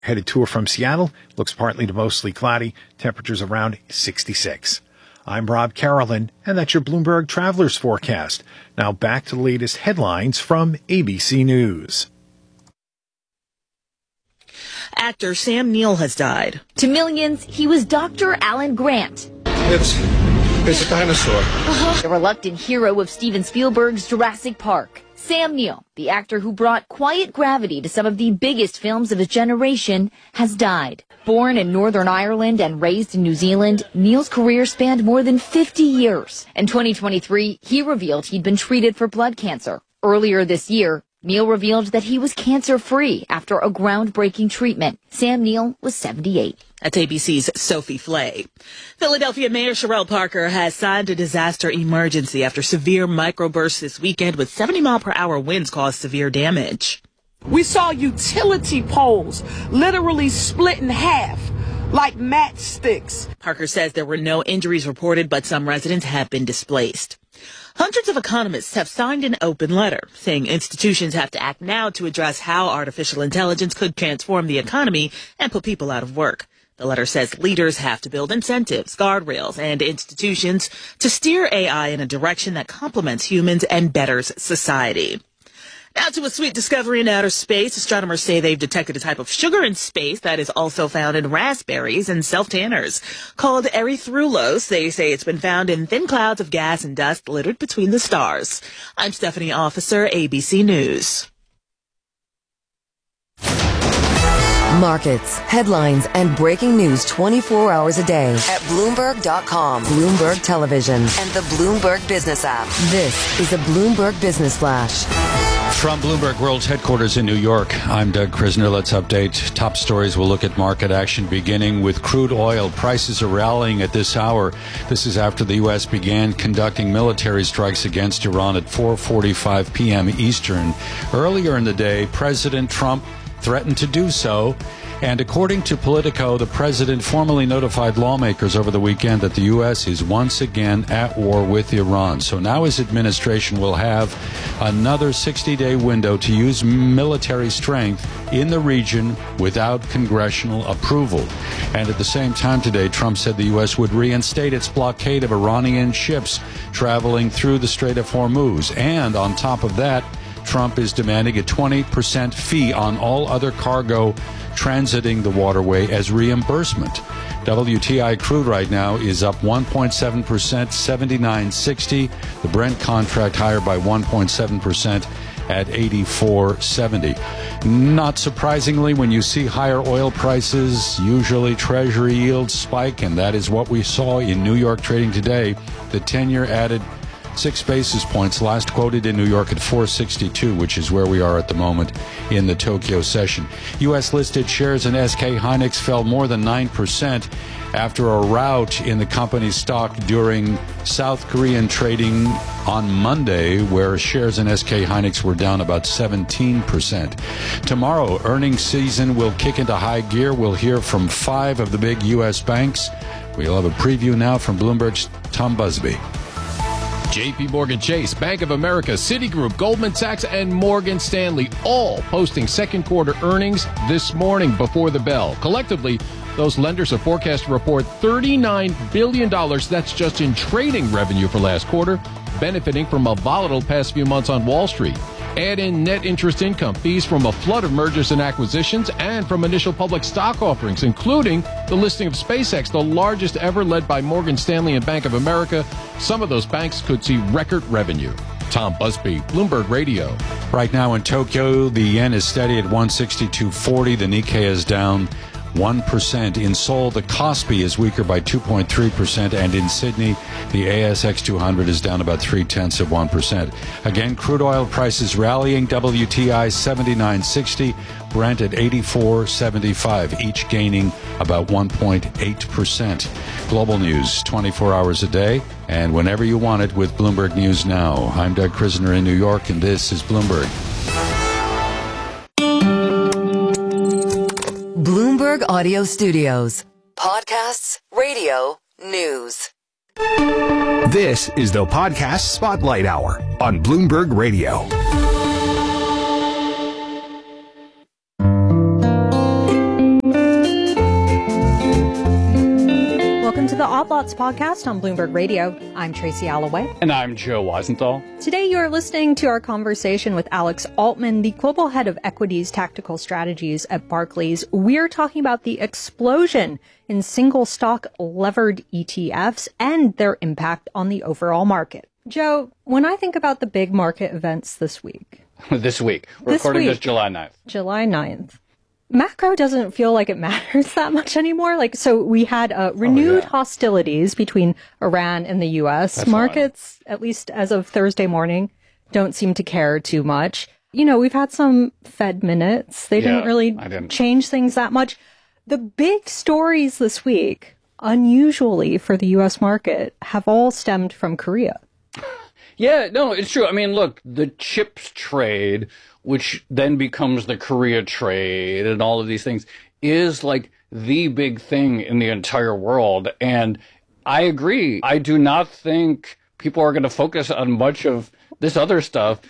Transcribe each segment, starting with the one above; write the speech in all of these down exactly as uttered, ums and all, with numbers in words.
Headed to or from Seattle, looks partly to mostly cloudy, temperatures around sixty-six. I'm Rob Carolyn, and that's your Bloomberg Travelers Forecast. Now back to the latest headlines from A B C News. Actor Sam Neill has died. To millions, he was Doctor Alan Grant. It's, it's a dinosaur. Uh-huh. The reluctant hero of Steven Spielberg's Jurassic Park. Sam Neill, the actor who brought quiet gravity to some of the biggest films of his generation, has died. Born in Northern Ireland and raised in New Zealand, Neill's career spanned more than fifty years. In twenty twenty-three, he revealed he'd been treated for blood cancer. Earlier this year, Neill revealed that he was cancer-free after a groundbreaking treatment. Sam Neill was seventy-eight. That's A B C's Sophie Flay. Philadelphia Mayor Sherelle Parker has signed a disaster emergency after severe microbursts this weekend with seventy mile per hour winds caused severe damage. We saw utility poles literally split in half like matchsticks. Parker says there were no injuries reported, but some residents have been displaced. Hundreds of economists have signed an open letter saying institutions have to act now to address how artificial intelligence could transform the economy and put people out of work. The letter says leaders have to build incentives, guardrails, and institutions to steer A I in a direction that complements humans and betters society. Now to a sweet discovery in outer space. Astronomers say they've detected a type of sugar in space that is also found in raspberries and self-tanners. Called erythrulose, they say it's been found in thin clouds of gas and dust littered between the stars. I'm Stephanie Officer, A B C News. Markets, headlines, and breaking news twenty-four hours a day at Bloomberg dot com, Bloomberg Television, and the Bloomberg Business app. This is the Bloomberg Business Flash. From Bloomberg World's headquarters in New York, I'm Doug Krisner. Let's update top stories. We'll look at market action, beginning with crude oil. Prices are rallying at this hour. This is after the U S began conducting military strikes against Iran at four forty-five p.m. Eastern. Earlier in the day, President Trump threatened to do so. And according to Politico, the president formally notified lawmakers over the weekend that the U S is once again at war with Iran. So now his administration will have another sixty-day window to use military strength in the region without congressional approval. And at the same time today, Trump said the U S would reinstate its blockade of Iranian ships traveling through the Strait of Hormuz. And on top of that, Trump is demanding a twenty percent fee on all other cargo transiting the waterway as reimbursement. W T I crude right now is up one point seven percent, seventy-nine sixty. The Brent contract higher by one point seven percent at eighty-four seventy. Not surprisingly, when you see higher oil prices, usually Treasury yields spike, and that is what we saw in New York trading today. The ten-year added six basis points, last quoted in New York at four sixty-two, which is where we are at the moment in the Tokyo session. U S-listed shares in S K Hynix fell more than nine percent after a rout in the company's stock during South Korean trading on Monday, where shares in S K Hynix were down about seventeen percent. Tomorrow, earnings season will kick into high gear. We'll hear from five of the big U S banks. We'll have a preview now from Bloomberg's Tom Busby. J P Morgan Chase, Bank of America, Citigroup, Goldman Sachs, and Morgan Stanley all posting second quarter earnings this morning before the bell. Collectively, those lenders are forecast to report thirty-nine billion dollars. That's just in trading revenue for last quarter, benefiting from a volatile past few months on Wall Street. Add in net interest income, fees from a flood of mergers and acquisitions, and from initial public stock offerings, including the listing of SpaceX, the largest ever, led by Morgan Stanley and Bank of America. Some of those banks could see record revenue. Tom Busby, Bloomberg Radio. Right now in Tokyo, the yen is steady at one sixty-two forty. The Nikkei is down one percent. In Seoul, the Kospi is weaker by two point three percent, and in Sydney, the A S X two hundred is down about three-tenths of one percent. Again, crude oil prices rallying. W T I seventy-nine sixty, Brent at eighty-four seventy-five, each gaining about one point eight percent. Global news twenty-four hours a day, and whenever you want it with Bloomberg News Now. I'm Doug Krisner in New York, and this is Bloomberg. Bloomberg Audio Studios. Podcasts, radio, news. This is the Podcast Spotlight Hour on Bloomberg Radio. Spot Lots podcast on Bloomberg Radio. I'm Tracy Alloway. And I'm Joe Weisenthal. Today you're listening to our conversation with Alex Altman, the global head of equities tactical strategies at Barclays. We're talking about the explosion in single stock levered E T Fs and their impact on the overall market. Joe, when I think about the big market events this week. this week. We're this recording week, this July ninth. July ninth. Macro doesn't feel like it matters that much anymore. Like, so we had uh, renewed oh, yeah. hostilities between Iran and the U S. That's Markets, fine. at least as of Thursday morning, don't seem to care too much. You know, we've had some Fed minutes. They yeah, didn't really didn't. change things that much. The big stories this week, unusually for the U S market, have all stemmed from Korea. Yeah, no, it's true. I mean, look, the chips trade, which then becomes the Korea trade and all of these things, is like the big thing in the entire world. And I agree. I do not think people are going to focus on much of this other stuff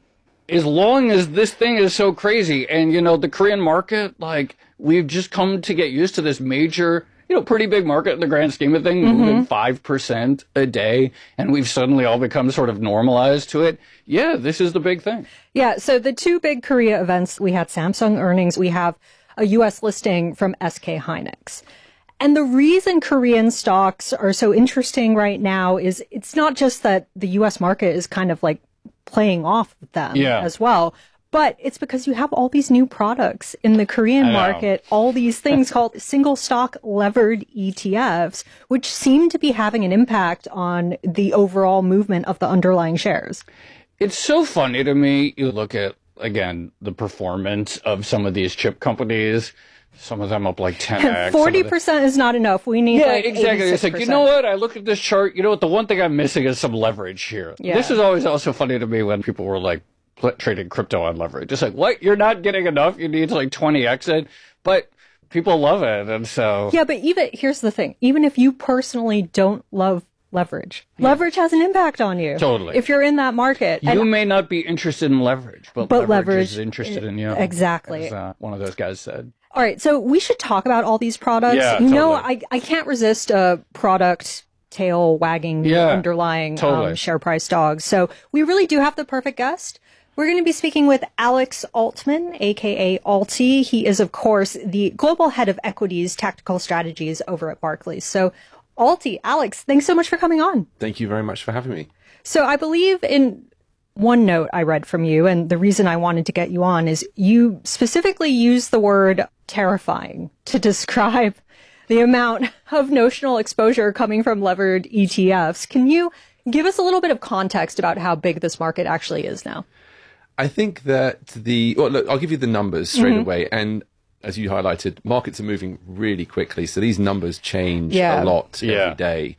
as long as this thing is so crazy. And, you know, the Korean market, like, we've just come to get used to this major, you know, pretty big market in the grand scheme of things, mm-hmm. moving five percent a day, and we've suddenly all become sort of normalized to it. Yeah, this is the big thing. Yeah, so the two big Korea events, we had Samsung earnings, we have a U S listing from S K Hynix. And the reason Korean stocks are so interesting right now is it's not just that the U S market is kind of like playing off with them yeah. as well, but it's because you have all these new products in the Korean market, all these things called single stock levered E T Fs, which seem to be having an impact on the overall movement of the underlying shares. It's so funny to me. You look at, again, the performance of some of these chip companies. Some of them up like ten x. forty percent is not enough. We need yeah, like exactly. eighty-six percent. It's like, you know what? I look at this chart. You know what? The one thing I'm missing is some leverage here. Yeah. This is always also funny to me when people were like pl- trading crypto on leverage. It's like, what? You're not getting enough. You need to like twenty x it. But people love it. And so. Yeah, but even, here's the thing. Even if you personally don't love leverage, yeah. leverage has an impact on you. Totally. If you're in that market. You and, may not be interested in leverage, but, but leverage, leverage is interested in you. Exactly. As uh, one of those guys said. All right, so we should talk about all these products. Yeah, you totally. know, I, I can't resist a product tail wagging yeah, underlying totally. um, share price dogs. So we really do have the perfect guest. We're going to be speaking with Alex Altman, a k a. Alti. He is, of course, the global head of equities tactical strategies over at Barclays. So, Alti, Alex, thanks so much for coming on. Thank you very much for having me. So I believe in one note I read from you, and the reason I wanted to get you on is you specifically use the word terrifying to describe the amount of notional exposure coming from levered E T Fs. Can you give us a little bit of context about how big this market actually is now? I think that the, well, look, I'll give you the numbers straight Mm-hmm. away. And as you highlighted, markets are moving really quickly. So these numbers change Yeah. a lot Yeah. every day.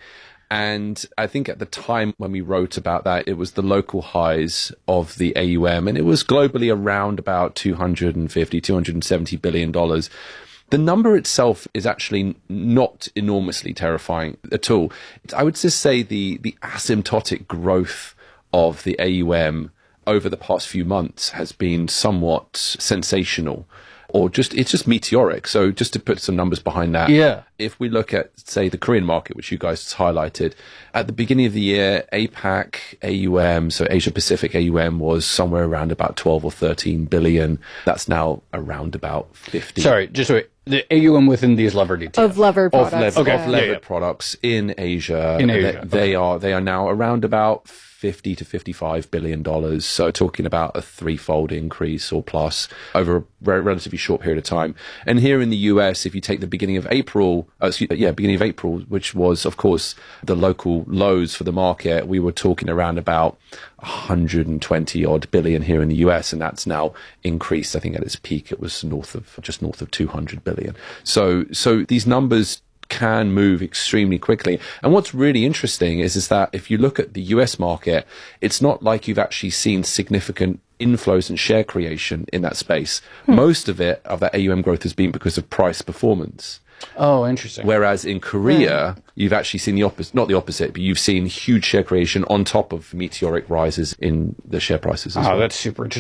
And I think at the time when we wrote about that, it was the local highs of the A U M, and it was globally around about two hundred fifty, two hundred seventy billion dollars. The number itself is actually not enormously terrifying at all. I would just say the, the asymptotic growth of the A U M over the past few months has been somewhat sensational. Or just, it's just meteoric. So just to put some numbers behind that. Yeah. If we look at, say, the Korean market, which you guys highlighted, at the beginning of the year, APAC A U M, so Asia Pacific A U M, was somewhere around about twelve or thirteen billion. That's now around about fifty. Sorry, just wait. The A U M within these levered E T Fs. Of levered Of, products. lever, Okay. of levered Yeah, yeah. products in Asia. In Asia, They, they okay. are, they are now around about fifty to fifty-five billion dollars. So talking about a threefold increase or plus over a re- relatively short period of time. And here in the U S, if you take the beginning of April, uh, excuse, yeah, beginning of April, which was, of course, the local lows for the market, we were talking around about one hundred twenty odd billion here in the U S, and that's now increased. I think at its peak, it was north of, just north of two hundred billion. So, so these numbers can move extremely quickly. And what's really interesting is, is that if you look at the U S market, it's not like you've actually seen significant inflows and share creation in that space. Hmm. Most of it, of that A U M growth, has been because of price performance. Oh, interesting. Whereas in Korea, you've actually seen the opposite, not the opposite, but you've seen huge share creation on top of meteoric rises in the share prices as Oh, well. that's super interesting.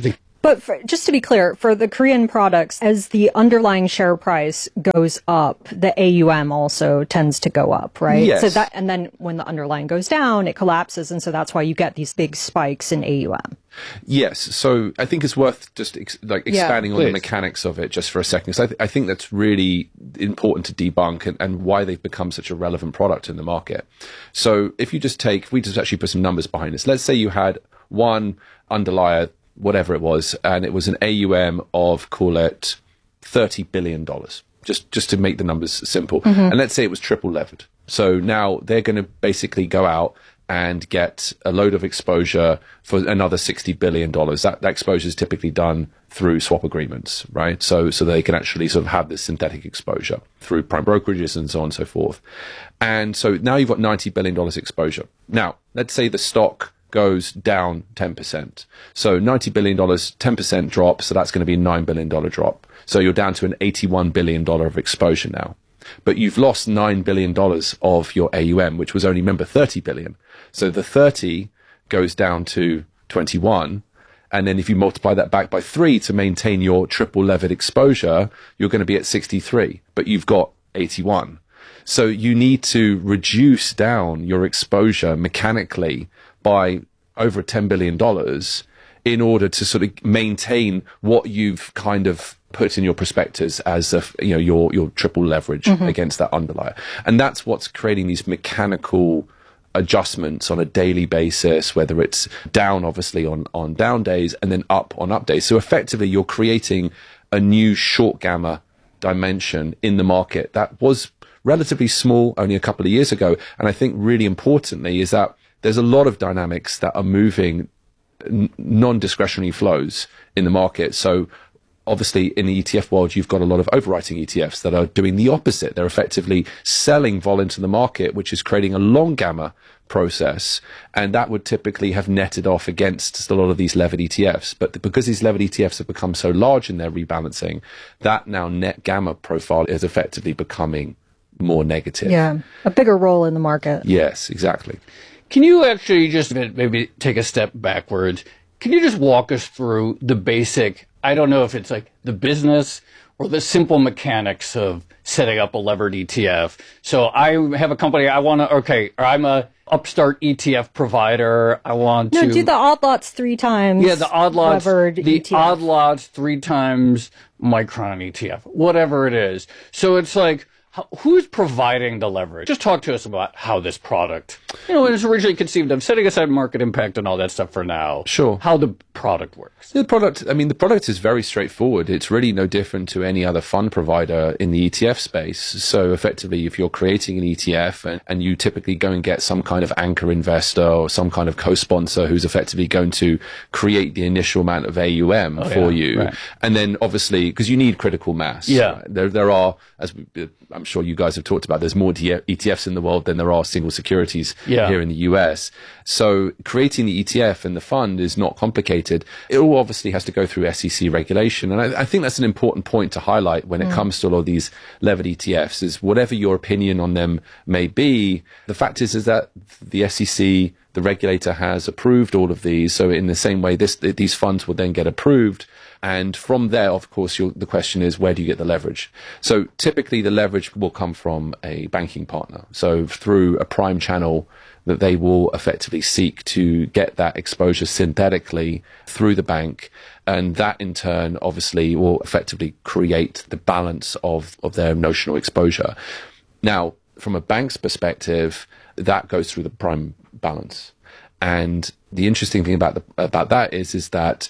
But for, just to be clear, for the Korean products, as the underlying share price goes up, the A U M also tends to go up, right? Yes. So that, and then when the underlying goes down, it collapses, and so that's why you get these big spikes in A U M. Yes. So I think it's worth just ex- like expanding Yeah, on the please. mechanics of it just for a second. So I, th- I think that's really important to debunk and, and why they've become such a relevant product in the market. So if you just take, if we just actually put some numbers behind this, let's say you had one underlier, whatever it was, and it was an A U M of, call it thirty billion dollars, just, just to make the numbers simple. Mhm. And let's say it was triple levered. So now they're going to basically go out and get a load of exposure for another sixty billion dollars. That, that exposure is typically done through swap agreements, right? So, so they can actually sort of have this synthetic exposure through prime brokerages and so on and so forth. And so now you've got ninety billion dollars exposure. Now, let's say the stock goes down ten percent. So ninety billion dollars, ten percent drop, so that's going to be a nine billion dollars drop. So you're down to an eighty-one billion dollars of exposure now. But you've lost nine billion dollars of your A U M, which was only, remember, thirty billion dollars. So the thirty goes down to twenty-one. And then if you multiply that back by three to maintain your triple levered exposure, you're going to be at sixty-three, but you've got eighty-one. So you need to reduce down your exposure mechanically by over ten billion dollars in order to sort of maintain what you've kind of put in your prospectus as a, you know, your, your triple leverage Mhm. against that underlier. And that's what's creating these mechanical adjustments on a daily basis, whether it's down obviously on, on down days and then up on up days. So effectively you're creating a new short gamma dimension in the market that was relatively small only a couple of years ago. And I think really importantly is that there's a lot of dynamics that are moving n- non-discretionary flows in the market. So obviously in the E T F world, you've got a lot of overwriting E T Fs that are doing the opposite. They're effectively selling vol into the market, which is creating a long gamma process. And that would typically have netted off against a lot of these levered E T Fs. But because these levered E T Fs have become so large in their rebalancing, that now net gamma profile is effectively becoming more negative. Yeah, a bigger role in the market. Yes, exactly. Can you actually just maybe take a step backwards? Can you just walk us through the basic, I don't know if it's like the business or the simple mechanics of setting up a levered E T F? So I have a company, I want to, okay, I'm a upstart E T F provider. I want No, to do the odd lots three times. Yeah, the odd lots, levered the E T F. odd lots three times Micron E T F, whatever it is. So it's like, how, who's providing the leverage? Just talk to us about how this product, you know, it was originally conceived of, setting aside market impact and all that stuff for now. Sure. How the product works. The product, I mean, the product is very straightforward. It's really no different to any other fund provider in the E T F space. So effectively, if you're creating an E T F and, and you typically go and get some kind of anchor investor or some kind of co-sponsor who's effectively going to create the initial amount of A U M Oh, for yeah, you. right. And then obviously, because you need critical mass. Yeah. Right? There, there are, as we, I'm sure you guys have talked about, there's more E T Fs in the world than there are single securities Yeah. here in the U S. So creating the E T F and the fund is not complicated. It all obviously has to go through S E C regulation. And I, I think that's an important point to highlight when it Mm. comes to all of these levered E T Fs is whatever your opinion on them may be, the fact is, is that the S E C, the regulator, has approved all of these. So in the same way, this, these funds will then get approved. And from there, of course, you'll, the question is, where do you get the leverage? So typically the leverage will come from a banking partner. So through a prime channel that they will effectively seek to get that exposure synthetically through the bank. And that in turn, obviously, will effectively create the balance of, of their notional exposure. Now, from a bank's perspective, that goes through the prime balance. And the interesting thing about the, about that is, is that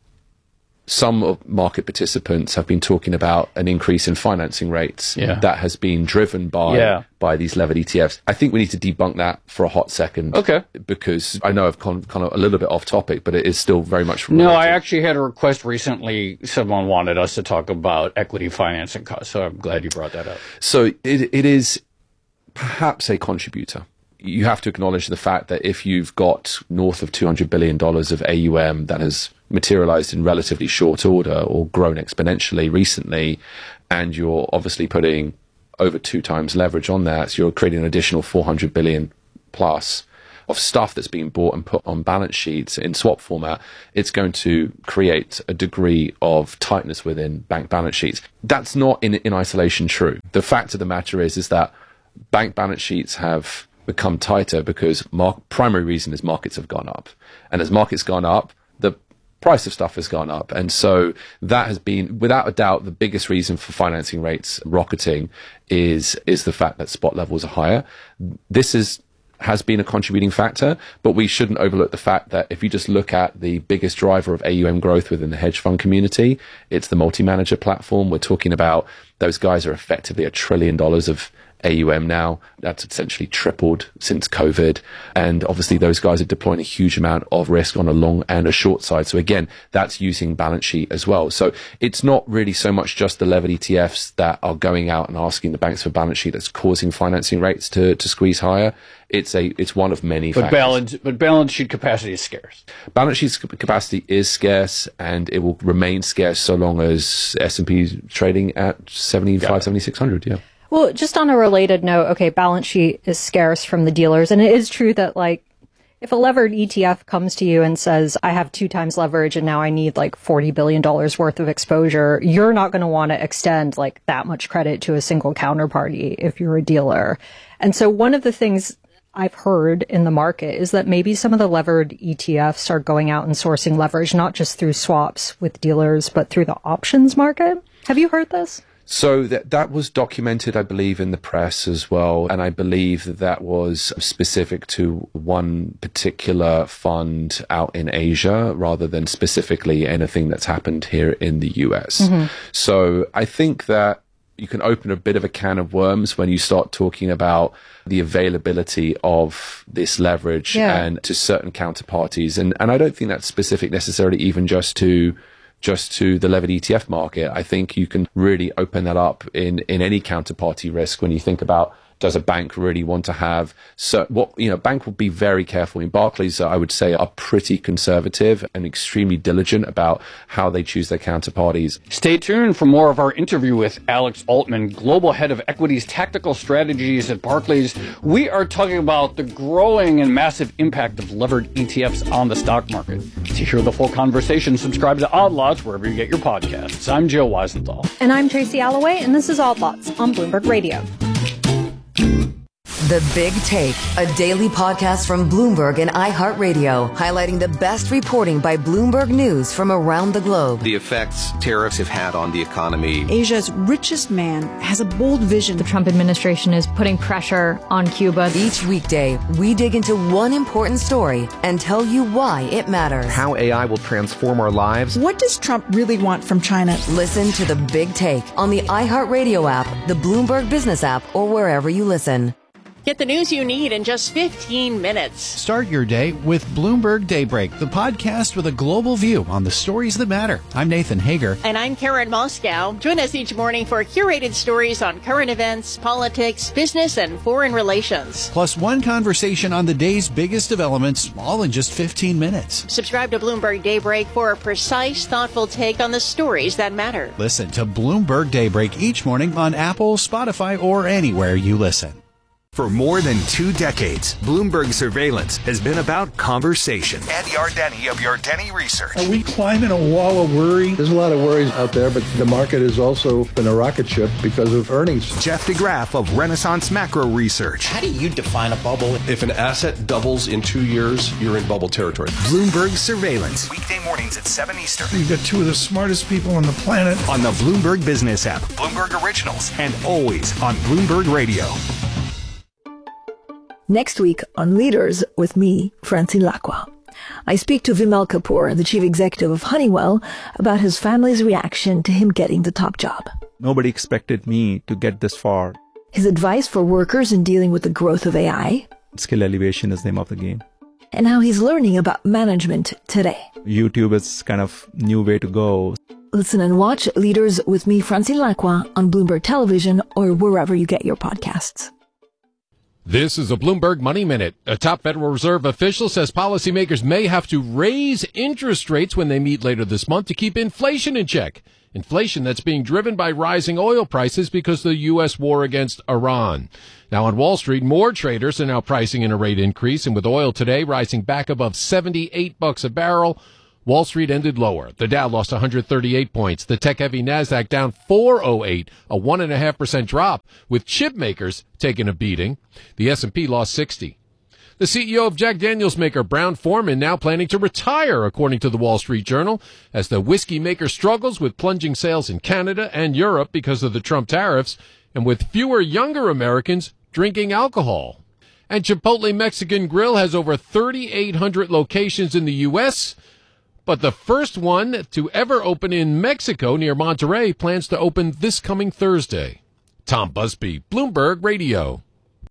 some of market participants have been talking about an increase in financing rates Yeah. that has been driven by Yeah. by these levered E T Fs. I think we need to debunk that for a hot second. Okay. Because I know I've gone kind of a little bit off topic, but it is still very much No, related. I actually had a request recently. Someone wanted us to talk about equity financing costs. So I'm glad you brought that up. So it it is perhaps a contributor. You have to acknowledge the fact that if you've got north of two hundred billion dollars of A U M that has materialized in relatively short order or grown exponentially recently, and you're obviously putting over two times leverage on that, so you're creating an additional four hundred billion plus, of stuff that's being bought and put on balance sheets in swap format, it's going to create a degree of tightness within bank balance sheets. That's not in, in isolation true. The fact of the matter is, is that bank balance sheets have become tighter because mar- primary reason is markets have gone up. And as markets gone up, the price of stuff has gone up. And so that has been, without a doubt, the biggest reason for financing rates rocketing is, is the fact that spot levels are higher. This is, has been a contributing factor, but we shouldn't overlook the fact that if you just look at the biggest driver of A U M growth within the hedge fund community, it's the multi-manager platform. We're talking about those guys are effectively a trillion dollars of A U M now. That's essentially tripled since COVID. And obviously those guys are deploying a huge amount of risk on a long and a short side. So again, that's using balance sheet as well. So it's not really so much just the levered E T Fs that are going out and asking the banks for balance sheet that's causing financing rates to, to squeeze higher. It's a, it's one of many but factors. Balance, but balance sheet capacity is scarce. Balance sheet capacity is scarce, and it will remain scarce so long as S and P is trading at seventy-five, seventy-six hundred. Yeah. Well, just on a related note, okay, balance sheet is scarce from the dealers. And it is true that, like, if a levered E T F comes to you and says, I have two times leverage and now I need like forty billion dollars worth of exposure, you're not going to want to extend like that much credit to a single counterparty if you're a dealer. And so one of the things I've heard in the market is that maybe some of the levered E T Fs are going out and sourcing leverage, not just through swaps with dealers, but through the options market. Have you heard this? So that that was documented, I believe, in the press as well. And I believe that that was specific to one particular fund out in Asia rather than specifically anything that's happened here in the U S. Mm-hmm. So I think that you can open a bit of a can of worms when you start talking about the availability of this leverage yeah. and to certain counterparties. And, and I don't think that's specific necessarily even just to just to the levered E T F market. I think you can really open that up in, in any counterparty risk when you think about, does a bank really want to have certain, what, you know, bank will be very careful. I mean, Barclays, I would say, are pretty conservative and extremely diligent about how they choose their counterparties. Stay tuned for more of our interview with Alex Altman, Global Head of Equities Tactical Strategies at Barclays. We are talking about the growing and massive impact of levered E T Fs on the stock market. To hear the full conversation, subscribe to Odd Lots wherever you get your podcasts. I'm Joe Weisenthal. And I'm Tracy Alloway, and this is Odd Lots on Bloomberg Radio. The Big Take, a daily podcast from Bloomberg and iHeartRadio, highlighting the best reporting by Bloomberg News from around the globe. The effects tariffs have had on the economy. Asia's richest man has a bold vision. The Trump administration is putting pressure on Cuba. Each weekday, we dig into one important story and tell you why it matters. How A I will transform our lives. What does Trump really want from China? Listen to The Big Take on the iHeartRadio app, the Bloomberg Business app, or wherever you listen. Get the news you need in just fifteen minutes. Start your day with Bloomberg Daybreak, the podcast with a global view on the stories that matter. I'm Nathan Hager. And I'm Karen Moscow. Join us each morning for curated stories on current events, politics, business, and foreign relations. Plus one conversation on the day's biggest developments, all in just fifteen minutes. Subscribe to Bloomberg Daybreak for a precise, thoughtful take on the stories that matter. Listen to Bloomberg Daybreak each morning on Apple, Spotify, or anywhere you listen. For more than two decades, Bloomberg Surveillance has been about conversation. Ed Yardeni of Yardeni Research. Are we climbing a wall of worry? There's a lot of worries out there, but the market has also been a rocket ship because of earnings. Jeff DeGraff of Renaissance Macro Research. How do you define a bubble? If an asset doubles in two years, you're in bubble territory. Bloomberg Surveillance. Weekday mornings at seven Eastern. You've got two of the smartest people on the planet. On the Bloomberg Business app, Bloomberg Originals, and always on Bloomberg Radio. Next week on Leaders with me, Francine Lacqua. I speak to Vimal Kapoor, the chief executive of Honeywell, about his family's reaction to him getting the top job. Nobody expected me to get this far. His advice for workers in dealing with the growth of A I. Skill elevation is the name of the game. And how he's learning about management today. YouTube is kind of new way to go. Listen and watch Leaders with me, Francine Lacqua, on Bloomberg Television or wherever you get your podcasts. This is a Bloomberg Money Minute. A top Federal Reserve official says policymakers may have to raise interest rates when they meet later this month to keep inflation in check. Inflation that's being driven by rising oil prices because of the U S war against Iran. Now on Wall Street, more traders are now pricing in a rate increase, and with oil today rising back above seventy-eight bucks a barrel, Wall Street ended lower. The Dow lost one hundred thirty-eight points. The tech-heavy Nasdaq down four oh eight, a one point five percent drop, with chip makers taking a beating. The S and P lost sixty. The C E O of Jack Daniels maker Brown-Forman now planning to retire, according to the Wall Street Journal, as the whiskey maker struggles with plunging sales in Canada and Europe because of the Trump tariffs, and with fewer younger Americans drinking alcohol. And Chipotle Mexican Grill has over thirty-eight hundred locations in the U S, but the first one to ever open in Mexico near Monterrey plans to open this coming Thursday. Tom Busby, Bloomberg Radio.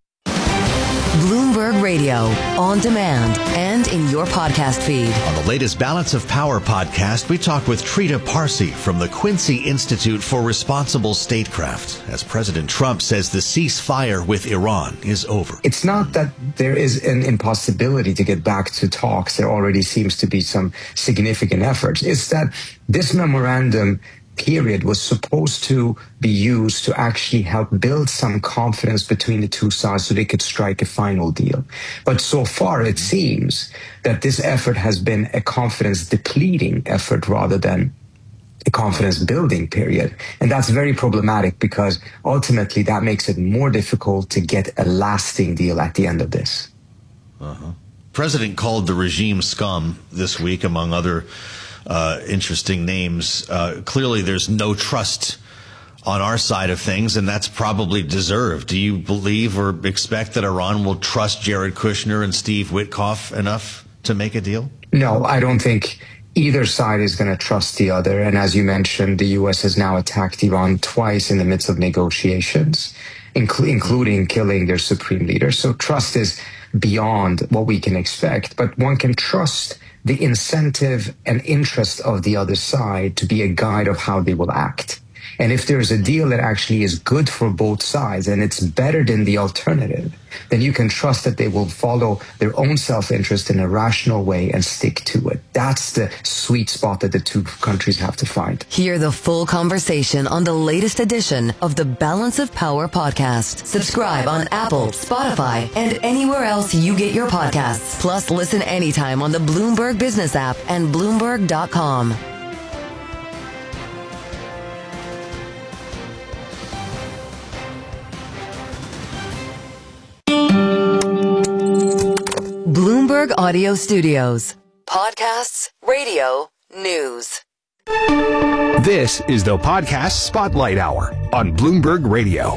Bloomberg Radio, on demand and in your podcast feed. On the latest Balance of Power podcast, we talked with Trita Parsi from the Quincy Institute for Responsible Statecraft, as President Trump says the ceasefire with Iran is over. It's not that there is an impossibility to get back to talks. There already seems to be some significant efforts. It's that this memorandum period was supposed to be used to actually help build some confidence between the two sides so they could strike a final deal. But so far, it seems that this effort has been a confidence depleting effort rather than a confidence building period. And that's very problematic because ultimately that makes it more difficult to get a lasting deal at the end of this. Uh-huh. President called the regime scum this week, among other Uh, interesting names. Uh, clearly, there's no trust on our side of things, and that's probably deserved. Do you believe or expect that Iran will trust Jared Kushner and Steve Witkoff enough to make a deal? No, I don't think either side is going to trust the other. And as you mentioned, the U S has now attacked Iran twice in the midst of negotiations, incl- including killing their supreme leader. So trust is beyond what we can expect, but one can trust the incentive and interest of the other side to be a guide of how they will act. And if there's a deal that actually is good for both sides and it's better than the alternative, then you can trust that they will follow their own self-interest in a rational way and stick to it. That's the sweet spot that the two countries have to find. Hear the full conversation on the latest edition of the Balance of Power podcast. Subscribe on Apple, Spotify, and anywhere else you get your podcasts. Plus, listen anytime on the Bloomberg Business app and Bloomberg dot com. Bloomberg Audio Studios. Podcasts, radio, news. This is the Podcast Spotlight Hour on Bloomberg Radio.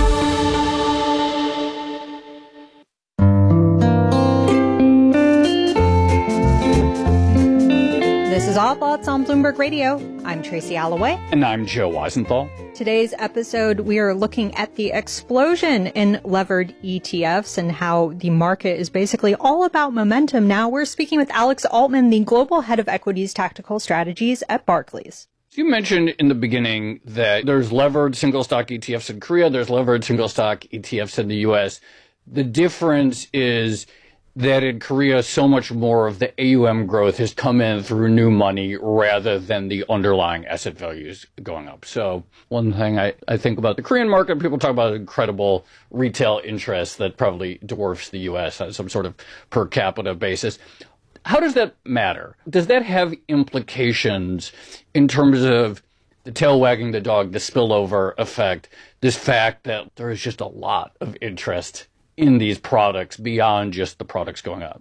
This is All Thoughts on Bloomberg Radio. I'm Tracy Alloway. And I'm Joe Weisenthal. Today's episode, we are looking at the explosion in levered E T Fs and how the market is basically all about momentum now. We're speaking with Alex Altman, the global head of equities tactical strategies at Barclays. You mentioned in the beginning that there's levered single stock E T Fs in Korea, there's levered single stock E T Fs in the U S. The difference is that in Korea, so much more of the A U M growth has come in through new money rather than the underlying asset values going up. So one thing I, I think about the Korean market, people talk about incredible retail interest that probably dwarfs the U S on some sort of per capita basis. How does that matter? Does that have implications in terms of the tail wagging the dog, the spillover effect, this fact that there is just a lot of interest in these products beyond just the products going up?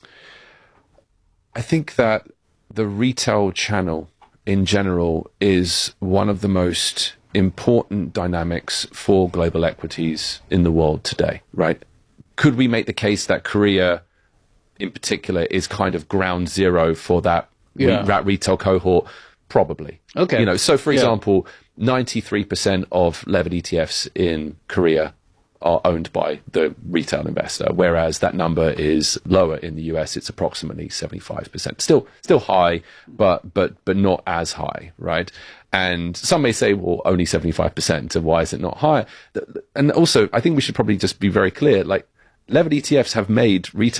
I think that the retail channel in general is one of the most important dynamics for global equities in the world today, right? Could we make the case that Korea in particular is kind of ground zero for that, Yeah. re- that retail cohort? Probably. Okay. You know, so for Yeah. example, ninety-three percent of levered E T Fs in Korea are owned by the retail investor, whereas that number is lower in the U S. It's approximately seventy-five percent. Still, still high, but but but not as high, right? And some may say, well, only seventy-five percent. So why is it not higher? And also, I think we should probably just be very clear. Like, levered E T Fs have made retail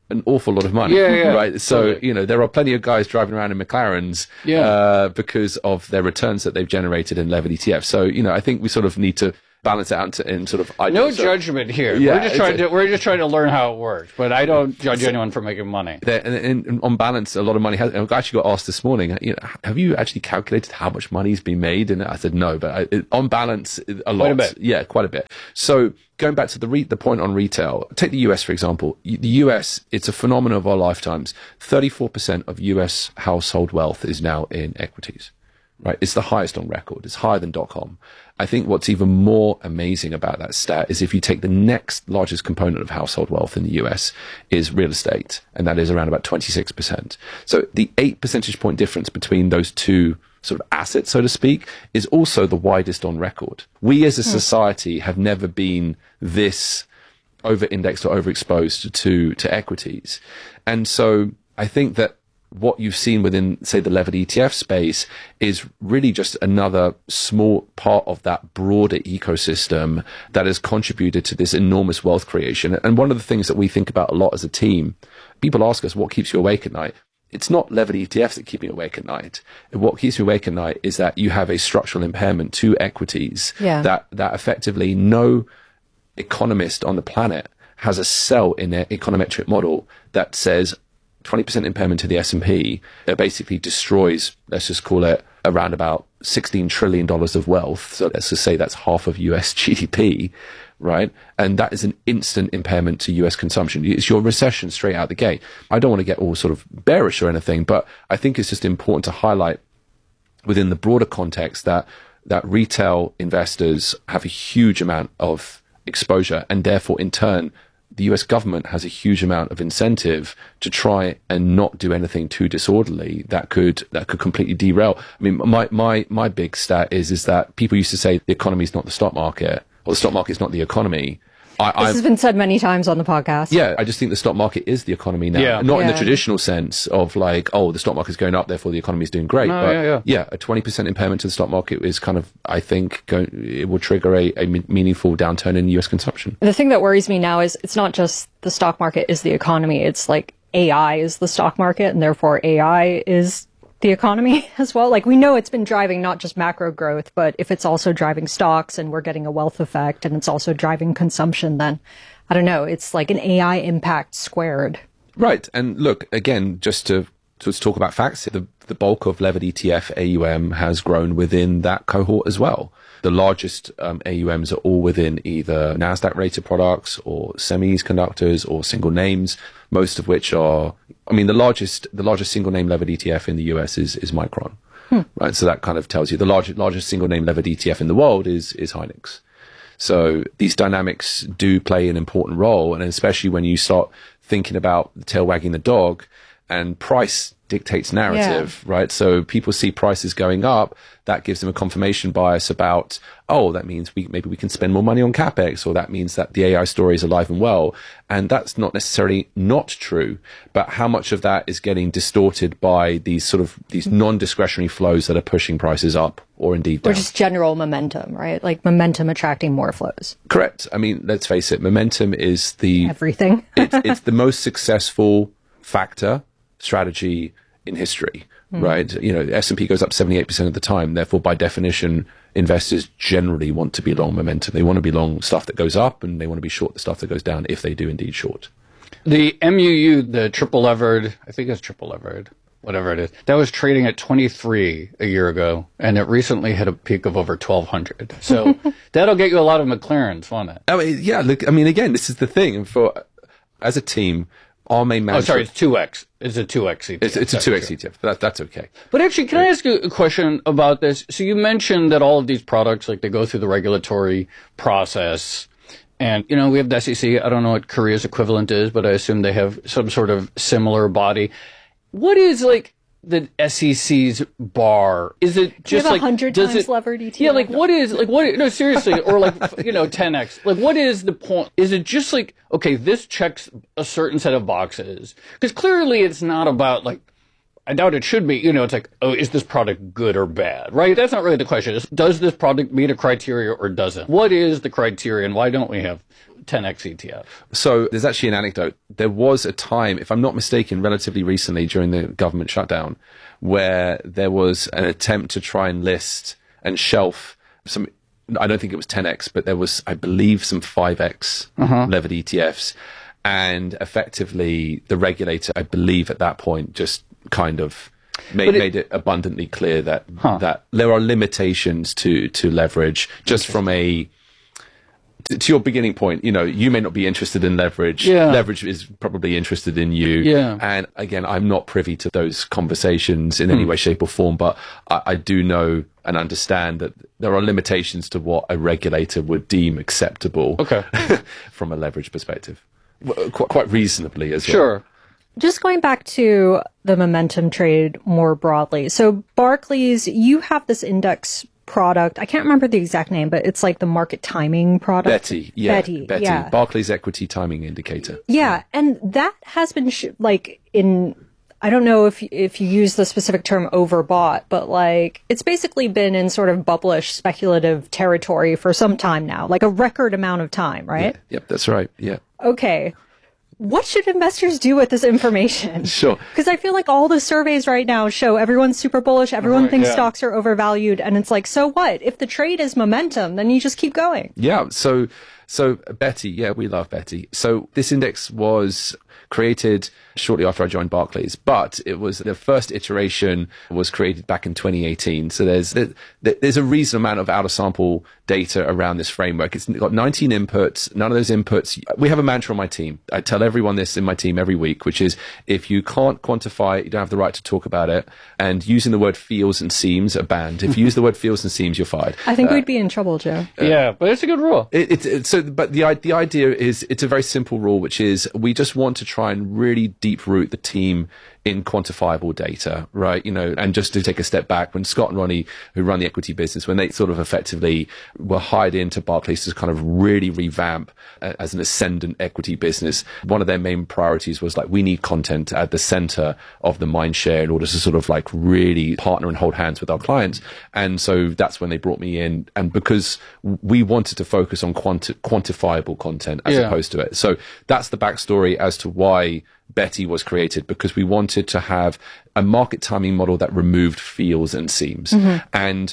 an awful lot of money, yeah, yeah, right? So, totally. you know, there are plenty of guys driving around in McLarens yeah. uh, because of their returns that they've generated in levered E T Fs. So, you know, I think we sort of need to balance it out in sort of I no so, judgment here. Yeah, we're just trying to we're just trying to learn how it works. But I don't judge so, anyone for making money. And, and, and on balance, a lot of money has. I actually got asked this morning. You know, have you actually calculated how much money's been made? And I said no, but I, it, on balance, a lot. Quite a bit. Yeah, quite a bit. So going back to the re- the point on retail, take the U S for example. The U S, it's a phenomenon of our lifetimes. thirty-four percent of U S household wealth is now in equities. Right, it's the highest on record. It's higher than dot-com. I think what's even more amazing about that stat is if you take the next largest component of household wealth in the U S is real estate, and that is around about twenty-six percent. So the eight percentage point difference between those two sort of assets, so to speak, is also the widest on record. We as a society have never been this over-indexed or overexposed to, to equities. And so I think that what you've seen within, say, the levered E T F space is really just another small part of that broader ecosystem that has contributed to this enormous wealth creation. And one of the things that we think about a lot as a team, people ask us, what keeps you awake at night? It's not levered E T Fs that keep me awake at night. What keeps me awake at night is that you have a structural impairment to equities yeah. that, that effectively no economist on the planet has a cell in their econometric model that says twenty percent impairment to the S and P that basically destroys, let's just call it, around about sixteen trillion dollars of wealth. So let's just say that's half of U S G D P, right? And that is an instant impairment to U S consumption. It's your recession straight out the gate. I don't want to get all sort of bearish or anything, but I think it's just important to highlight within the broader context that that retail investors have a huge amount of exposure, and therefore in turn the U S government has a huge amount of incentive to try and not do anything too disorderly that could that could completely derail. I mean, my my my big stat is is that people used to say the economy is not the stock market, or the stock market is not the economy. I, this I've, has been said many times on the podcast. Yeah, I just think the stock market is the economy now. Yeah. Not yeah. in the traditional sense of like, oh, the stock market's going up, therefore the economy is doing great. No, but yeah, yeah. yeah, a twenty percent impairment to the stock market is kind of, I think, going, it will trigger a, a meaningful downturn in U S consumption. The thing that worries me now is it's not just the stock market is the economy. It's like A I is the stock market, and therefore A I is the economy as well. Like, we know it's been driving not just macro growth, but if it's also driving stocks and we're getting a wealth effect and it's also driving consumption, then I don't know, it's like an A I impact squared. Right. And look, again, just to, to talk about facts, the, the bulk of levered E T F A U M has grown within that cohort as well. The largest um, A U Ms are all within either NASDAQ rated products or semiconductors or single names, most of which are, I mean, the largest, the largest single name levered E T F in the U S is, is Micron. Hmm. Right. So that kind of tells you the largest, largest single name levered E T F in the world is, is Hynix. So these dynamics do play an important role, and especially when you start thinking about the tail wagging the dog, and price dictates narrative, yeah. right? So people see prices going up, that gives them a confirmation bias about, oh, that means we maybe we can spend more money on CapEx, or that means that the A I story is alive and well. And that's not necessarily not true, but how much of that is getting distorted by these sort of these non-discretionary flows that are pushing prices up or indeed down? Or just general momentum, right? Like momentum attracting more flows. Correct. I mean, let's face it, momentum is the everything. it's, it's the most successful factor strategy in history, mm. right? You know, S and P goes up seventy-eight percent of the time. Therefore, by definition, investors generally want to be long momentum. They want to be long stuff that goes up, and they want to be short the stuff that goes down if they do indeed short. The M U U, the triple levered, I think it's triple levered, whatever it is, that was trading at twenty-three a year ago, and it recently hit a peak of over twelve hundred. So that'll get you a lot of McLarens, won't it? I mean, yeah, look, I mean, again, this is the thing. And for, as a team, our main management... Oh, sorry, it's two X. It's a two X E T F. It's, it's a two X E T F. That, that's okay. But actually, can I ask you a question about this? So you mentioned that all of these products, like, they go through the regulatory process. And, you know, we have the S E C. I don't know what Korea's equivalent is, but I assume they have some sort of similar body. What is, like, the S E C's bar? Is it just like... one hundred does times it, levered E T F? Yeah, like, what is... Like, what... No, seriously. Or, like, you know, ten X. Like, what is the point? Is it just like, okay, this checks a certain set of boxes? Because clearly it's not about, like... I doubt it should be. You know, it's like, oh, is this product good or bad? Right? That's not really the question. It's, does this product meet a criteria or doesn't? What is the criteria, and why don't we have ten X E T F. So there's actually an anecdote. There was a time, if I'm not mistaken, relatively recently during the government shutdown, where there was an attempt to try and list and shelf some, I don't think it was ten X, but there was, I believe, some five X Uh-huh. levered E T Fs. And effectively, the regulator, I believe at that point, just kind of made it, made it abundantly clear that huh. that there are limitations to, to leverage just from a, to, to your beginning point, you know, you may not be interested in leverage. Yeah. Leverage is probably interested in you. Yeah. And again, I'm not privy to those conversations in any Hmm. way, shape or form, but I, I do know and understand that there are limitations to what a regulator would deem acceptable okay. from a leverage perspective. Quite, quite reasonably as well. Sure. Just going back to the momentum trade more broadly. So Barclays, you have this index product. I can't remember the exact name, but it's like the market timing product. Betty. Yeah. Betty. Betty. Yeah. Barclays Equity Timing Indicator. Yeah. And that has been sh- like in, I don't know if if you use the specific term overbought, but like it's basically been in sort of bubblish speculative territory for some time now, like a record amount of time, right? Yeah. Yep, that's right. Yeah. Okay. What should investors do with this information? Sure. Because I feel like all the surveys right now show everyone's super bullish, everyone Right, thinks yeah. stocks are overvalued, and it's like, so what? If the trade is momentum, then you just keep going. Yeah. So, so Betty, yeah, we love Betty. So this index was created shortly after I joined Barclays, but it was the first iteration was created back in twenty eighteen. So there's there's a reasonable amount of out of sample data around this framework. It's got nineteen inputs. None of those inputs. We have a mantra on my team. I tell everyone this in my team every week, which is if you can't quantify it, you don't have the right to talk about it. And using the word feels and seems are banned. If you use the word feels and seems, you're fired. I think Uh, we'd be in trouble, Joe. Yeah, but it's a good rule. It, it, it, so, but the the idea is it's a very simple rule, which is we just want to try and really deep root the team in quantifiable data, right? You know, and just to take a step back, when Scott and Ronnie, who run the equity business, when they sort of effectively were hired into Barclays to kind of really revamp uh, as an ascendant equity business, one of their main priorities was like, we need content at the center of the mind share in order to sort of like really partner and hold hands with our clients. And so that's when they brought me in. And because we wanted to focus on quanti- quantifiable content as Yeah. opposed to it. So that's the backstory as to why Betty was created, because we wanted to have a market timing model that removed feels and seems. Mhm. And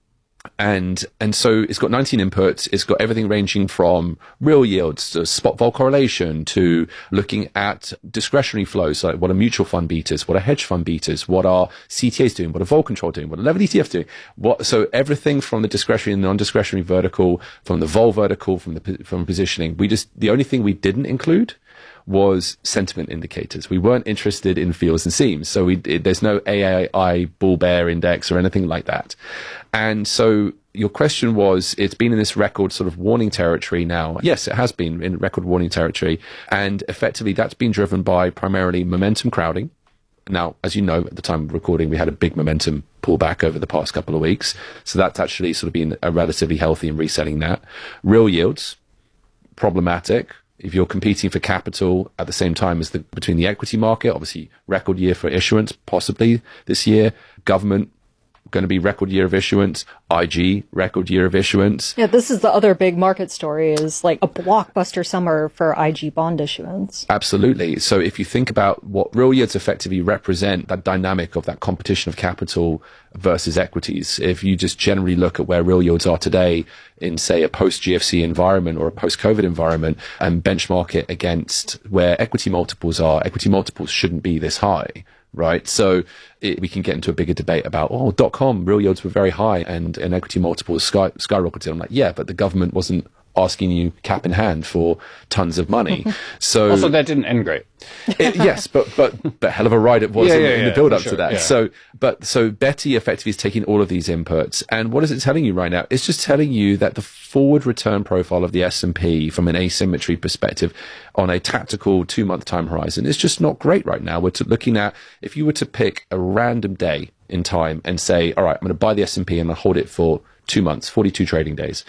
and and so it's got nineteen inputs. It's got everything ranging from real yields to spot vol correlation to looking at discretionary flows, like what are mutual fund betas, what are hedge fund betas, what are C T As doing, what are vol control doing, what are levered E T F doing. What so everything from the discretionary and non-discretionary vertical, from the vol vertical, from the from positioning. We just the only thing we didn't include was sentiment indicators. We weren't interested in feels and seems. So we, it, there's no A I bull bear index or anything like that. And so your question was, it's been in this record sort of warning territory now. Yes, it has been in record warning territory. And effectively that's been driven by primarily momentum crowding. Now, as you know, at the time of recording, we had a big momentum pullback over the past couple of weeks. So that's actually sort of been a relatively healthy in resetting that. Real yields, problematic. If you're competing for capital at the same time as the between the equity market, obviously record year for issuance, possibly this year. Government, going to be record year of issuance. I G, record year of issuance. Yeah, this is the other big market story is like a blockbuster summer for I G bond issuance. Absolutely. So if you think about what real yields effectively represent, that dynamic of that competition of capital versus equities, if you just generally look at where real yields are today in, say, a post-G F C environment or a post-COVID environment and benchmark it against where equity multiples are, equity multiples shouldn't be this high. Right. So it, we can get into a bigger debate about, oh, dot com real yields were very high and, and equity multiples sky, skyrocketed. I'm like, yeah, but the government wasn't asking you cap in hand for tons of money. So also that didn't end great. It, yes, but but but hell of a ride it was Yeah, in, yeah, in yeah, the build up for to sure, that. yeah. So but so Betty effectively is taking all of these inputs, and what is it telling you right now? It's just telling you that the forward return profile of the S and P from an asymmetry perspective on a tactical two month time horizon is just not great right now. We're to, looking at, if you were to pick a random day in time and say, all right, I'm going to buy the S and P and I'll hold it for two months, forty-two trading days.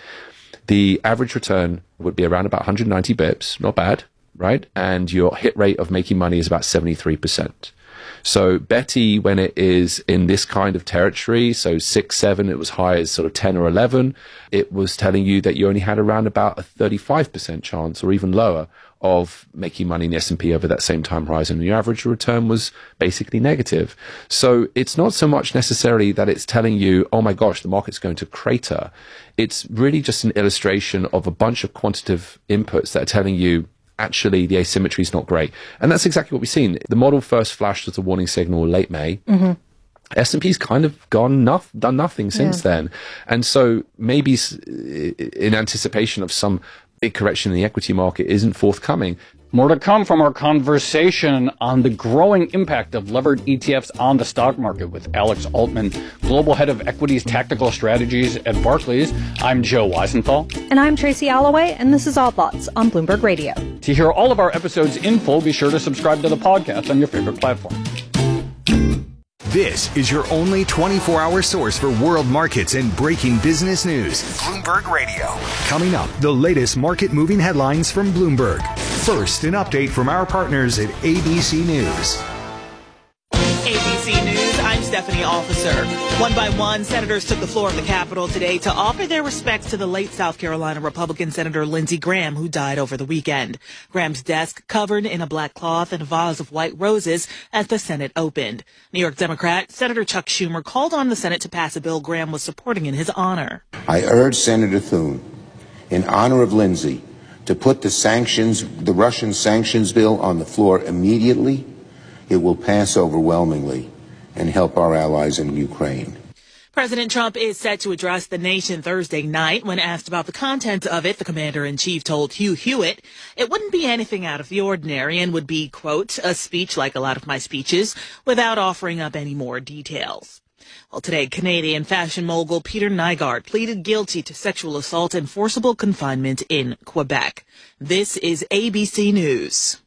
The average return would be around about one hundred ninety bips, not bad, right? And your hit rate of making money is about seventy-three percent. So Betty, when it is in this kind of territory, so six, seven, it was high as sort of ten or eleven, it was telling you that you only had around about a thirty-five percent chance or even lower of making money in the S and P over that same time horizon. And your average return was basically negative. So it's not so much necessarily that it's telling you, oh my gosh, the market's going to crater. It's really just an illustration of a bunch of quantitative inputs that are telling you, actually, the asymmetry is not great. And that's exactly what we've seen. The model first flashed as a warning signal late May. Mm-hmm. S and P's kind of gone nof- done nothing since yeah. then. And so maybe in anticipation of some big correction in the equity market isn't forthcoming. More to come from our conversation on the growing impact of levered E T Fs on the stock market with Alex Altman, Global Head of Equities Tactical Strategies at Barclays. I'm Joe Weisenthal. And I'm Tracy Alloway, and this is Odd Lots on Bloomberg Radio. To hear all of our episodes in full, be sure to subscribe to the podcast on your favorite platform. This is your only twenty-four hour source for world markets and breaking business news. Bloomberg Radio. Coming up, the latest market moving headlines from Bloomberg. First, an update from our partners at A B C News. A B C News, I'm Stephanie Officer. One by one, senators took the floor of the Capitol today to offer their respects to the late South Carolina Republican Senator Lindsey Graham, who died over the weekend. Graham's desk covered in a black cloth and a vase of white roses as the Senate opened. New York Democrat Senator Chuck Schumer called on the Senate to pass a bill Graham was supporting in his honor. I urge Senator Thune, in honor of Lindsey, to put the sanctions, the Russian sanctions bill on the floor immediately. It will pass overwhelmingly and help our allies in Ukraine. President Trump is set to address the nation Thursday night. When asked about the contents of it, the commander-in-chief told Hugh Hewitt it wouldn't be anything out of the ordinary and would be, quote, a speech like a lot of my speeches, without offering up any more details. Well, today, Canadian fashion mogul Peter Nygard pleaded guilty to sexual assault and forcible confinement in Quebec. This is A B C News.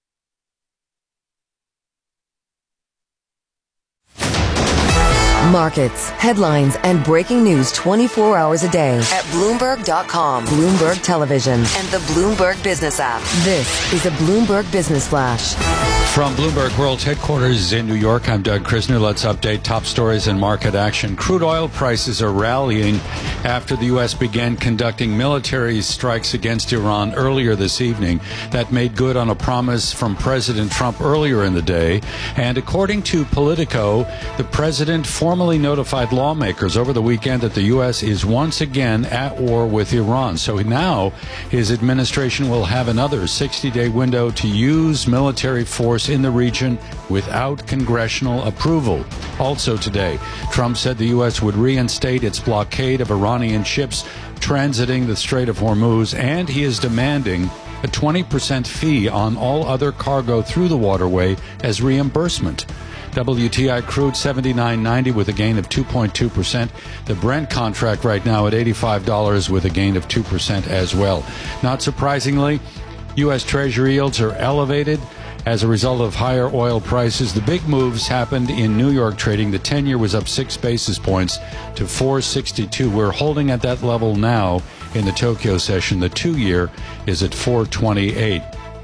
Markets, headlines, and breaking news twenty-four hours a day at Bloomberg dot com, Bloomberg Television, and the Bloomberg Business app. This is a Bloomberg Business Flash. From Bloomberg World Headquarters in New York, I'm Doug Krisner. Let's update top stories and market action. Crude oil prices are rallying after the U S began conducting military strikes against Iran earlier this evening. That made good on a promise from President Trump earlier in the day. And according to Politico, the president formally notified lawmakers over the weekend that the U S is once again at war with Iran. So now his administration will have another sixty-day window to use military force in the region without congressional approval. Also today, Trump said the U S would reinstate its blockade of Iranian ships transiting the Strait of Hormuz, and he is demanding a twenty percent fee on all other cargo through the waterway as reimbursement. W T I crude seventy-nine ninety with a gain of two point two percent. The Brent contract right now at eighty-five dollars with a gain of two percent as well. Not surprisingly, U S Treasury yields are elevated as a result of higher oil prices. The big moves happened in New York trading. The ten-year was up six basis points to four sixty-two. We're holding at that level now in the Tokyo session. The two-year is at four twenty-eight.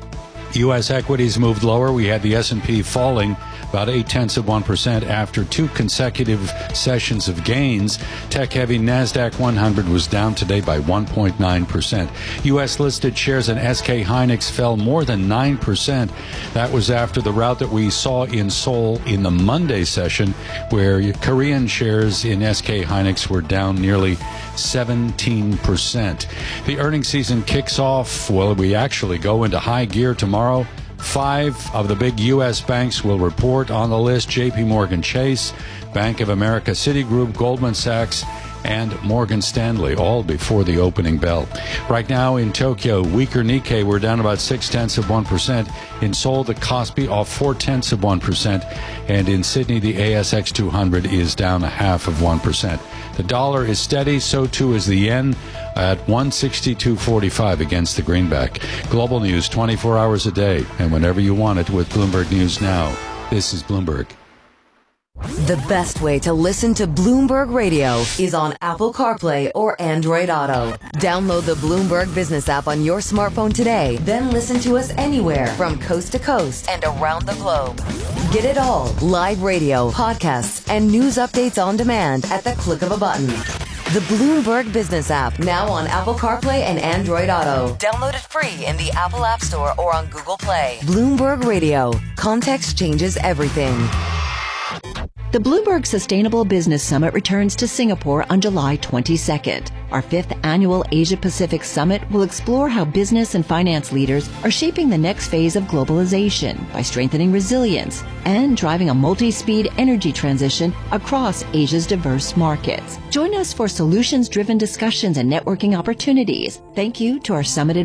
U S equities moved lower. We had the S and P falling about eight-tenths of one percent after two consecutive sessions of gains. Tech-heavy NASDAQ one hundred was down today by one point nine percent. U S-listed shares in S K Hynix fell more than nine percent. That was after the rout that we saw in Seoul in the Monday session, where Korean shares in S K Hynix were down nearly seventeen percent. The earnings season kicks off. Well, we actually go into high gear tomorrow. Five of the big U S banks will report. On the list, J P Morgan Chase, Bank of America, Citigroup, Goldman Sachs, and Morgan Stanley, all before the opening bell. Right now in Tokyo, weaker Nikkei, we're down about six-tenths of one percent. In Seoul, the Kospi off four-tenths of one percent. And in Sydney, the A S X two hundred is down a half of one percent. The dollar is steady, so too is the yen at one sixty-two forty-five against the greenback. Global news twenty-four hours a day, and whenever you want it with Bloomberg News Now. This is Bloomberg. The best way to listen to Bloomberg Radio is on Apple CarPlay or Android Auto. Download the Bloomberg Business app on your smartphone today, then listen to us anywhere from coast to coast and around the globe. Get it all, live radio, podcasts, and news updates on demand at the click of a button. The Bloomberg Business app, now on Apple CarPlay and Android Auto. Download it free in the Apple App Store or on Google Play. Bloomberg Radio. Context changes everything. The Bloomberg Sustainable Business Summit returns to Singapore on July twenty-second. Our fifth annual Asia-Pacific Summit will explore how business and finance leaders are shaping the next phase of globalization by strengthening resilience and driving a multi-speed energy transition across Asia's diverse markets. Join us for solutions-driven discussions and networking opportunities. Thank you to our summit